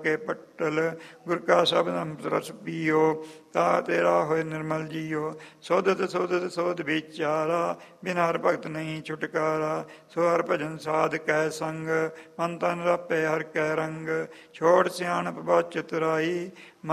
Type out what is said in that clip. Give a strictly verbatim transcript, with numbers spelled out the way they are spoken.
ਕੇ ਪੱਟਲ। ਗੁਰ ਕਾ ਸ਼ਬਦ ਅੰਮ੍ਰਿਤ ਰਸ ਪੀਓ, ਤਾ ਤੇਰਾ ਹੋਏ ਨਿਰਮਲ ਜੀਓ। ਸੋਧਤ ਸੋਧਤ ਸੋਧ ਵਿਚਾਰਾ, ਬਿਨ ਹਰ ਭਗਤ ਨਹੀਂ ਛੁਟਕਾਰਾ। ਸੋ ਹਰ ਭਜਨ ਸਾਧ ਕੈ ਸੰਗ, ਮਨ ਤਨ ਰਾਪੇ ਹਰ ਕੈ ਰੰਗ। ਛੋੜ ਸਿਆਣਪ ਬਚ ਚਤੁਰਾਈ,